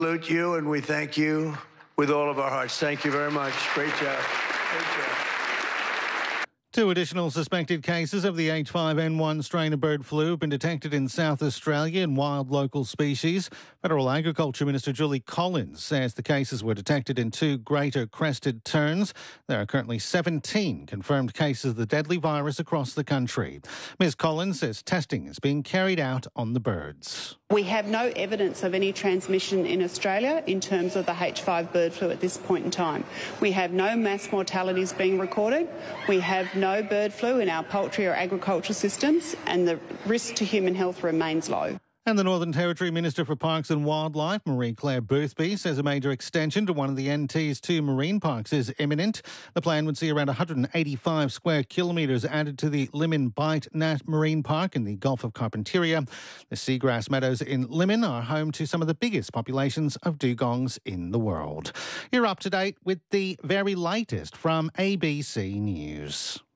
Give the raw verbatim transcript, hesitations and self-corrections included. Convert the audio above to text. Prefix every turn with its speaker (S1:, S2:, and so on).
S1: Salute you, and we thank you with all of our hearts. Thank you very much. Great job. Great job.
S2: Two additional suspected cases of the H five N one strain of bird flu have been detected in South Australia in wild local species. Federal Agriculture Minister Julie Collins says the cases were detected in two greater crested terns. There are currently seventeen confirmed cases of the deadly virus across the country. Miz Collins says testing is being carried out on the birds.
S3: We have no evidence of any transmission in Australia in terms of the H five bird flu at this point in time. We have no mass mortalities being recorded. We have no bird flu in our poultry or agriculture systems, and the risk to human health remains low.
S2: And the Northern Territory Minister for Parks and Wildlife, Marie-Claire Boothby, says a major extension to one of the N T's two marine parks is imminent. The plan would see around one hundred eighty-five square kilometres added to the Limmen Bight Nat Marine Park in the Gulf of Carpentaria. The seagrass meadows in Limmen are home to some of the biggest populations of dugongs in the world. You're up to date with the very latest from A B C News.